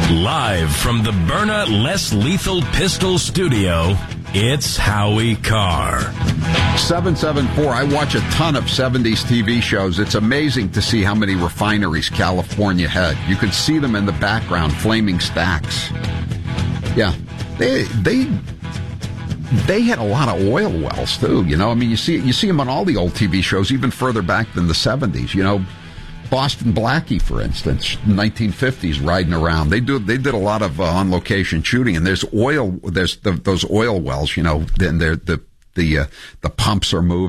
Live from the Byrna Less Lethal Pistol Studio, it's Howie Carr. 774. I watch a ton of 70s TV shows. It's amazing to see how many refineries California had. You could see them in the background, flaming stacks. Yeah, they had a lot of oil wells too. You know, I mean, you see them on all the old TV shows, even further back than the 70s. You know, Boston Blackie, for instance, 1950s, riding around. They did a lot of on location shooting, and there's those oil wells. You know, then the pumps are moving.